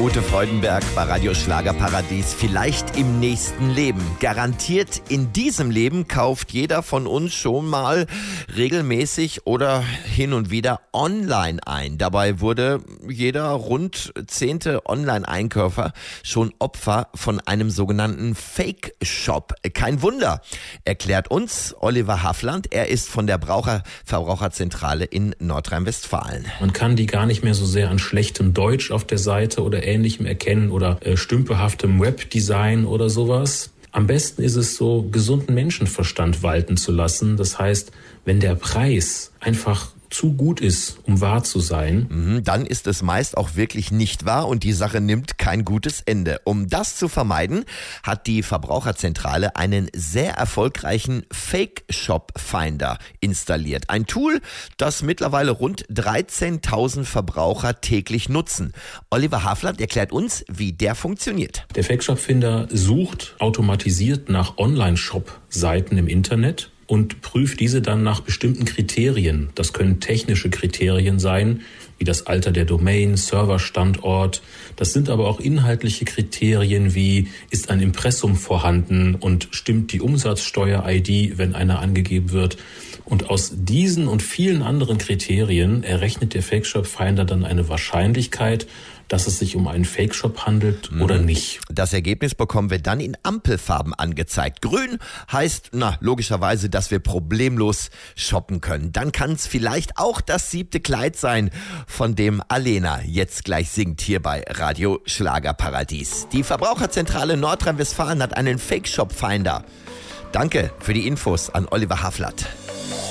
Ute Freudenberg bei Radio Schlagerparadies. Vielleicht im nächsten Leben. Garantiert in diesem Leben kauft jeder von uns schon mal regelmäßig oder hin und wieder online ein. Dabei wurde jeder rund 10. Online-Einkäufer schon Opfer von einem sogenannten Fake-Shop. Kein Wunder, erklärt uns Oliver Haffland. Er ist von der Verbraucherzentrale in Nordrhein-Westfalen. Man kann die gar nicht mehr so sehr an schlechtem Deutsch auf der Seite oder Ähnlichem erkennen oder stümperhaftem Webdesign oder sowas. Am besten ist es so, gesunden Menschenverstand walten zu lassen. Das heißt, wenn der Preis einfach zu gut ist, um wahr zu sein, dann ist es meist auch wirklich nicht wahr und die Sache nimmt kein gutes Ende. Um das zu vermeiden, hat die Verbraucherzentrale einen sehr erfolgreichen Fake-Shop-Finder installiert. Ein Tool, das mittlerweile rund 13.000 Verbraucher täglich nutzen. Oliver Haffland erklärt uns, wie der funktioniert. Der Fake-Shop-Finder sucht automatisiert nach Online-Shop-Seiten im Internet und prüft diese dann nach bestimmten Kriterien. Das können technische Kriterien sein, wie das Alter der Domain, Serverstandort. Das sind aber auch inhaltliche Kriterien wie, ist ein Impressum vorhanden und stimmt die Umsatzsteuer-ID, wenn einer angegeben wird. Und aus diesen und vielen anderen Kriterien errechnet der Fake-Shop-Finder dann eine Wahrscheinlichkeit, dass es sich um einen Fake-Shop handelt oder nicht. Das Ergebnis bekommen wir dann in Ampelfarben angezeigt. Grün heißt, logischerweise, dass wir problemlos shoppen können. Dann kann es vielleicht auch das 7. Kleid sein, von dem Alena jetzt gleich singt hier bei Radio Schlagerparadies. Die Verbraucherzentrale Nordrhein-Westfalen hat einen Fake-Shop-Finder. Danke für die Infos an Oliver Haffland.